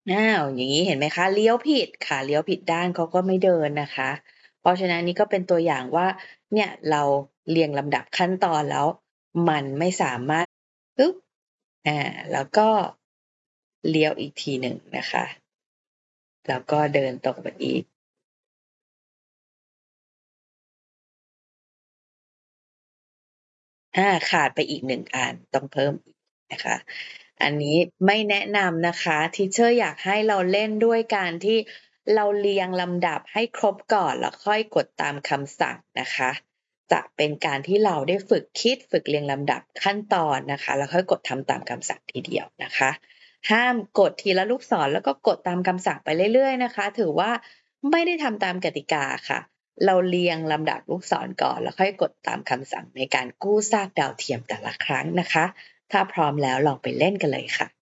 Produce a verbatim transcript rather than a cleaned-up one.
อ้าว อย่างงี้เห็นไหมคะ เลี้ยวผิดค่ะ เลี้ยวผิดด้านเขาก็ไม่เดินนะคะ เพราะฉะนั้นนี่ก็เป็นตัวอย่างว่า เนี่ยเราเรียงลำดับขั้นตอนแล้ว มันไม่สามารถ ฮึบ อา แล้วก็ เลี้ยวอีกทีหนึ่งนะคะ แล้วก็เดินตรงไปอีก อา ขาดไปอีก หนึ่ง อัน ต้องเพิ่มอีกนะคะ อันนี้ไม่แนะนำนะคะ Teacher อยากให้เราเล่นด้วยการที่เราเรียงลำดับให้ครบก่อน แล้วค่อยกดตามคำสั่งนะคะ จะเป็นการที่เราได้ฝึกคิด ฝึกเรียงลำดับขั้นตอนนะคะ แล้วค่อยกดทำตามคำสั่งทีเดียวนะคะ ห้ามกดทีละลูกศร แล้วก็กดตามคำสั่งไปเรื่อย ๆ นะคะ ถือว่าไม่ได้ทำตามกติกาค่ะ เราเรียงลำดับลูกศรก่อน แล้วค่อยกดตามคำสั่งในการกู้ซากดาวเทียมแต่ละครั้งนะคะ ถ้าพร้อมแล้วลองไปเล่นกันเลยค่ะ